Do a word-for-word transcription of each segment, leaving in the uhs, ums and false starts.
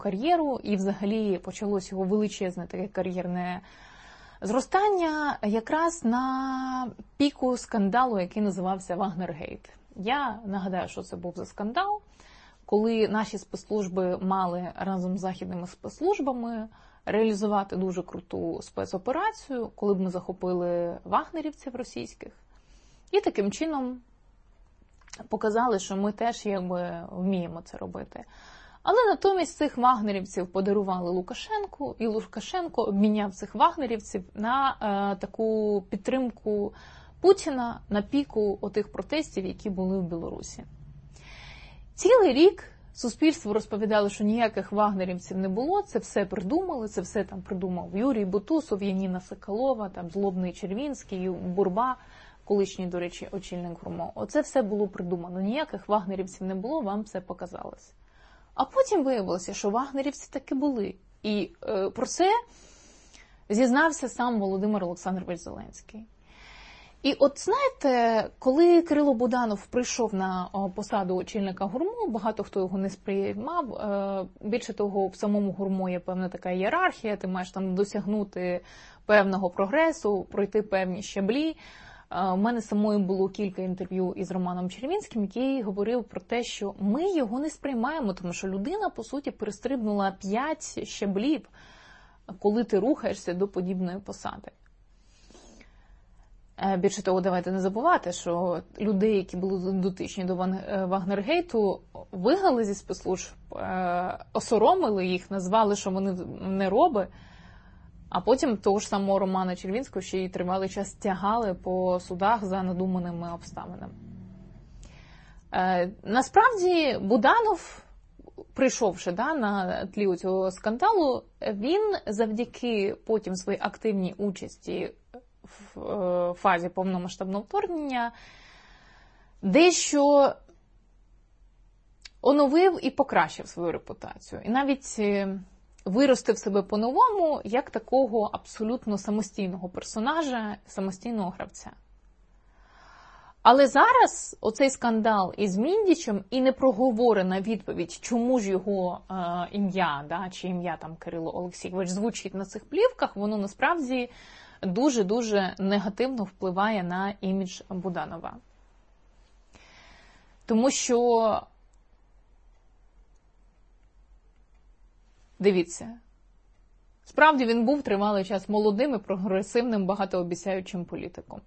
кар'єру, і взагалі почалось його величезне таке кар'єрне зростання якраз на піку скандалу, який називався Вагнергейт. Я нагадаю, що це був за скандал, коли наші спецслужби мали разом з західними спецслужбами реалізувати дуже круту спецоперацію, коли б ми захопили вагнерівців російських. І таким чином показали, що ми теж якби вміємо це робити. Але натомість цих вагнерівців подарували Лукашенку, і Лукашенко обміняв цих вагнерівців на е, таку підтримку Путіна на піку отих протестів, які були в Білорусі. Цілий рік суспільство розповідало, що ніяких вагнерівців не було, це все придумали, це все там придумав Юрій Бутусов, Яніна Соколова, там Злобний Червінський, Бурба, колишній, до речі, очільник ГРУМО. Оце все було придумано, ніяких вагнерівців не було, вам це показалось. А потім виявилося, що вагнерівці таки були. І е, про це зізнався сам Володимир Олександрович Зеленський. І от знаєте, коли Кирило Буданов прийшов на посаду очільника ГУРМО, багато хто його не сприймав. Більше того, в самому ГУРМО є певна така ієрархія, ти маєш там досягнути певного прогресу, пройти певні щаблі. У мене самої було кілька інтерв'ю із Романом Червінським, який говорив про те, що ми його не сприймаємо, тому що людина, по суті, перестрибнула п'ять щаблів, коли ти рухаєшся до подібної посади. Більше того, давайте не забувати, що людей, які були дотичні до Вагнергейту, вигнали зі спецслужб, осоромили їх, назвали, що вони не роби, а потім того ж самого Романа Червінського ще й тривалий час тягали по судах за надуманими обставинами. Насправді, Буданов, прийшовши да, на тлі цього скандалу, він завдяки потім своїй активній участі в фазі повномасштабного вторгнення дещо оновив і покращив свою репутацію. І навіть виростив себе по-новому, як такого абсолютно самостійного персонажа, самостійного гравця. Але зараз оцей скандал із Міндічем і непроговорена відповідь, чому ж його е, ім'я, да, чи ім'я там Кирило Олексійович звучить на цих плівках, воно насправді дуже-дуже негативно впливає на імідж Буданова. Тому що, дивіться, справді він був тривалий час молодим і прогресивним, багатообіцяючим політиком.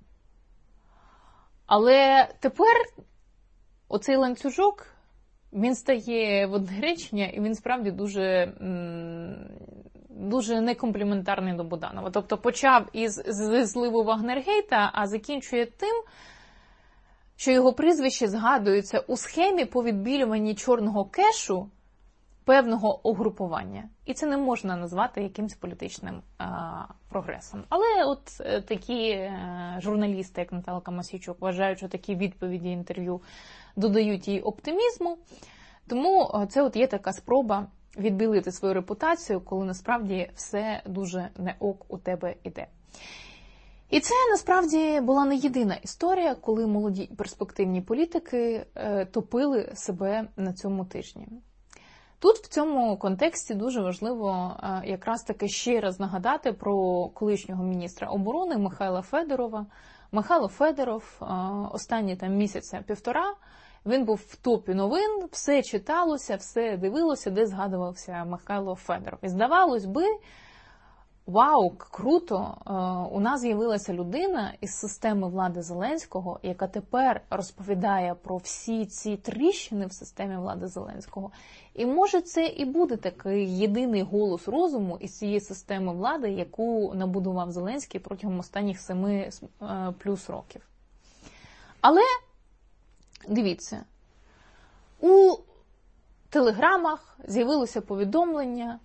Але тепер оцей ланцюжок, він стає в одне речення, і він справді дуже, дуже некомпліментарний до Буданова. Тобто почав із зливу Вагнергейта, а закінчує тим, що його прізвище згадується у схемі по відбілюванні чорного кешу певного угрупування. І це не можна назвати якимось політичним а, прогресом. Але от е, такі е, журналісти, як Наталка Мосійчук, вважають, що такі відповіді інтерв'ю додають їй оптимізму. Тому це от є така спроба відбілити свою репутацію, коли насправді все дуже не ок у тебе іде. І це насправді була не єдина історія, коли молоді перспективні політики е, топили себе на цьому тижні. Тут в цьому контексті дуже важливо якраз таки ще раз нагадати про колишнього міністра оборони Михайла Федорова. Михайло Федоров останні там місяця-півтора, він був в топі новин, все читалося, все дивилося, де згадувався Михайло Федоров. І здавалось би, вау, круто, у нас з'явилася людина із системи влади Зеленського, яка тепер розповідає про всі ці тріщини в системі влади Зеленського. І може це і буде такий єдиний голос розуму із цієї системи влади, яку набудував Зеленський протягом останніх семи плюс років. Але, дивіться, у телеграмах з'явилося повідомлення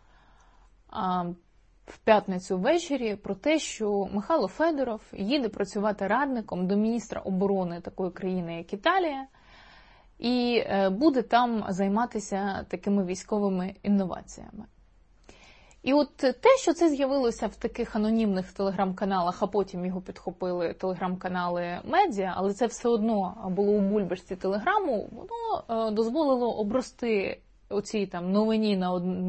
в п'ятницю ввечері про те, що Михайло Федоров їде працювати радником до міністра оборони такої країни, як Італія, і буде там займатися такими військовими інноваціями. І от те, що це з'явилося в таких анонімних телеграм-каналах, а потім його підхопили телеграм-канали медіа, але це все одно було у бульбашці телеграму, воно дозволило обрости оцій там новині на